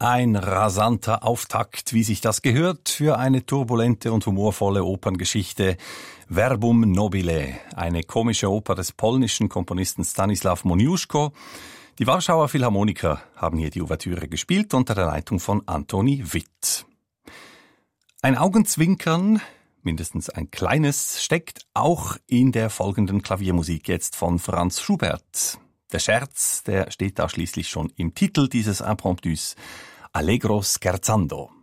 Ein rasanter Auftakt, wie sich das gehört, für eine turbulente und humorvolle Operngeschichte. Verbum nobile, eine komische Oper des polnischen Komponisten Stanisław Moniuszko. Die Warschauer Philharmoniker haben hier die Ouvertüre gespielt unter der Leitung von Antoni Witt. Ein Augenzwinkern, mindestens ein kleines, steckt auch in der folgenden Klaviermusik jetzt von Franz Schubert. Der Scherz, der steht da schließlich schon im Titel dieses Impromptus, Allegro scherzando.